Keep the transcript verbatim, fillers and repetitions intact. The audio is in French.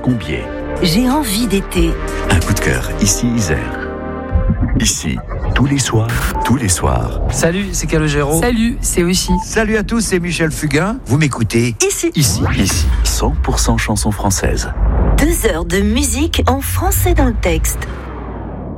Combier. J'ai envie d'été. Un coup de cœur, ici Isère. Ici, tous les soirs, tous les soirs. Salut, c'est Calogero. Salut, c'est Aussi. Salut à tous, c'est Michel Fugain. Vous m'écoutez Ici. Ici. Ici, cent pour cent chansons françaises. Deux heures de musique en français dans le texte.